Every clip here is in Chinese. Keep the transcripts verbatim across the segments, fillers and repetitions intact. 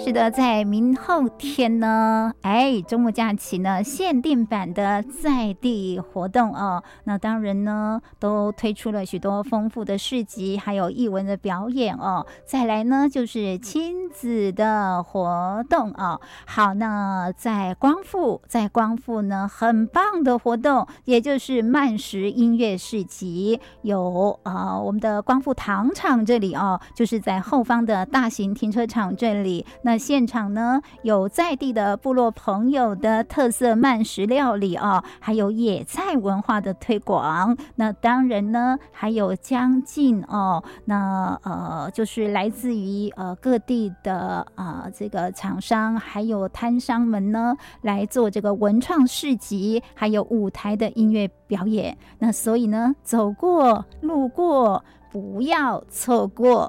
是的，在明后天呢，哎，周末假期呢，限定版的在地活动哦。那当然呢，都推出了许多丰富的市集，还有艺文的表演哦。再来呢，就是亲子的活动哦。好，那在光复，在光复呢，很棒的活动，也就是慢食音乐市集，有啊、呃，我们的光复糖厂这里哦，就是在后方的大型停车场这里。那现场呢，有在地的部落朋友的特色慢食料理哦，还有野菜文化的推广。那当然呢，还有将近哦，那呃，就是来自于呃各地的啊、呃、这个厂商还有摊商们呢，来做这个文创市集，还有舞台的音乐表演。那所以呢，走过路过不要错过。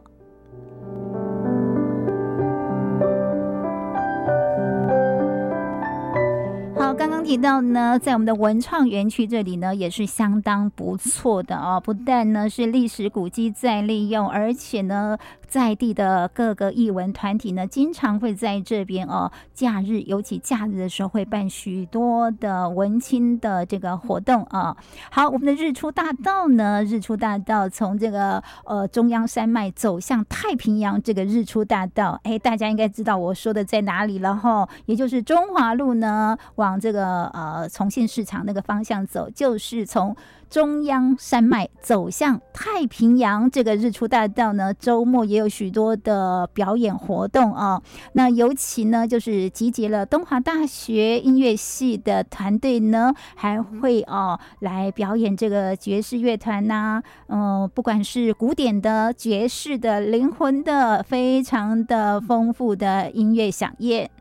好，刚刚提到呢，在我们的文创园区这里呢，也是相当不错的哦。不但呢是历史古迹再利用，而且呢，在地的各个艺文团体呢，经常会在这边哦，假日尤其假日的时候会办许多的文青的这个活动啊。好，我们的日出大道呢，日出大道从这个呃中央山脉走向太平洋，这个日出大道，哎，大家应该知道我说的在哪里了哈，也就是中华路呢，往这个呃重庆市场那个方向走，就是从中央山脉走向太平洋。这个日出大道呢，周末也有许多的表演活动啊。那尤其呢，就是集结了东华大学音乐系的团队呢，还会哦来表演这个爵士乐团呐、啊，嗯、呃，不管是古典的、爵士的、灵魂的，非常的丰富的音乐飨宴。